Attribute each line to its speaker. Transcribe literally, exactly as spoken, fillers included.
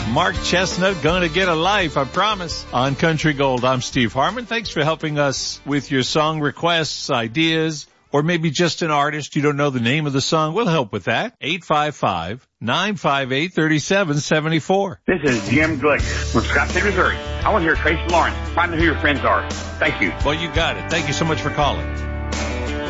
Speaker 1: Mark Chestnut, Gonna Get a Life, I promise. On Country Gold, I'm Steve Harmon. Thanks for helping us with your song requests, ideas, or maybe just an artist you don't know the name of the song. We'll help with that. eight five five, nine five eight, three seven seven four.
Speaker 2: This is Jim Glick from Scott City, Missouri. I want to hear Tracy Lawrence. Find out who your friends are. Thank you.
Speaker 1: Well, you got it. Thank you so much for calling.